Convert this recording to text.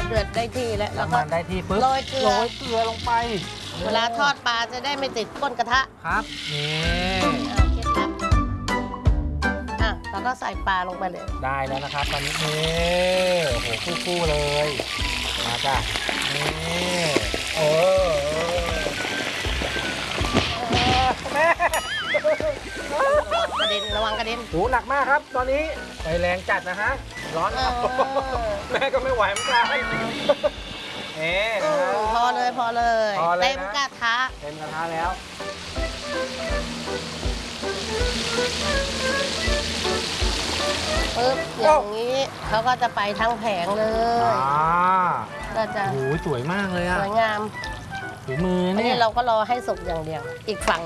เดือดได้ที่แล้วแล้วน้ำก็มันได้ที่ปุ๊บโรยเกลือเกลือลงไปเวลาทอดปลาจะได้ไม่ติดก้นกระทะครับนี่เคล็ดลับแล้วก็ใส่ปลาลงไปเลยได้แล้วนะครับตอนนี้นี่โอ้โหคู่ๆเลยมาจ้ะนี่แม่ระวังกระเด็นโหหนักมากครับ ตอนนี้ไฟแรงจัดนะฮะร้อนครับ แม่ก็ไม่ไหวเหมือนกันพอเลยพอเลย เต็มกระทะเต็มกระทะแล้วปึ๊บอย่างนี้เขาก็จะไปทั้งแผงเลย ก็จะโอ้โหสวยมากเลยอะสวยงามฝีมืออันเนี่นี้ยเราก็รอให้สุกอย่างเดียว อีกฝั่ง